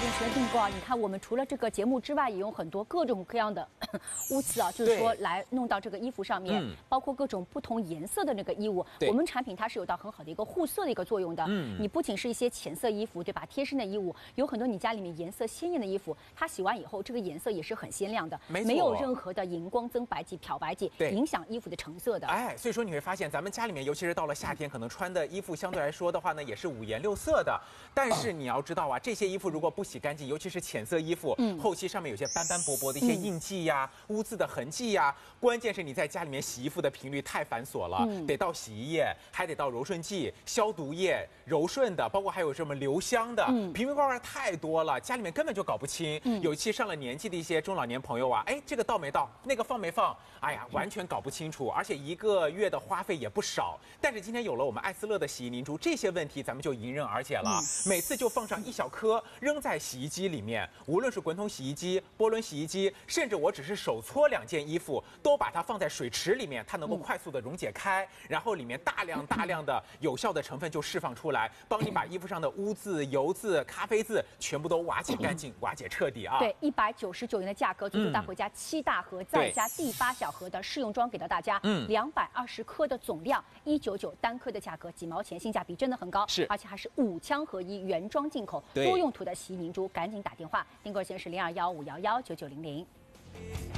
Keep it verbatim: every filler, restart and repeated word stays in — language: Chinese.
前的订购啊，你看我们除了这个节目之外，也用很多各种各样的污渍啊，就是说来弄到这个衣服上面，嗯、包括各种不同颜色的那个衣物。我们产品它是有到很好的一个护色的一个作用的。嗯，你不仅是一些浅色衣服，对吧？贴身的衣物，有很多你家里面颜色鲜艳的衣服，它洗完以后，这个颜色也是很鲜亮的，没没有任何的荧光增白剂、漂白剂影响衣服的成色的。 哎，所以说你会发现，咱们家里面，尤其是到了夏天，可能穿的衣服相对来说的话呢，也是五颜六色的。但是你要知道啊，这些衣服如果不洗干净，尤其是浅色衣服，嗯，后期上面有些斑斑驳驳的一些印记呀、嗯、污渍的痕迹呀。关键是你在家里面洗衣服的频率太繁琐了，嗯、得倒洗衣液，还得倒柔顺剂、消毒液、柔顺的，包括还有什么留香的，嗯、瓶瓶罐罐太多了，家里面根本就搞不清。嗯、有一期上了年纪的一些中老年朋友啊，哎，这个倒没倒，那个放没放，哎呀，完全搞不清楚，而且一个月的花费也不少。但是今天有了我们艾斯乐的洗衣凝珠，这些问题咱们就迎刃而解了。嗯、每次就放上一小颗，扔在洗衣机里面，无论是滚筒洗衣机、波轮洗衣机，甚至我只是手搓两件衣服，都把它放在水池里面，它能够快速的溶解开，然后里面大量大量的有效的成分就释放出来，帮你把衣服上的污渍、油渍、咖啡渍全部都瓦解干净、瓦解彻底啊！ 对，一百九十九元的价格，足足带回家七大盒，再加第八小盒的试用装给到大家，嗯，两百二十颗的总量，一九九单颗的价格，几毛钱，性价比真的很高， 是， 而且还是五枪合一，原装进口，多用途的洗衣凝珠，赶紧打电话，订购热线是零二幺五幺幺九九零零。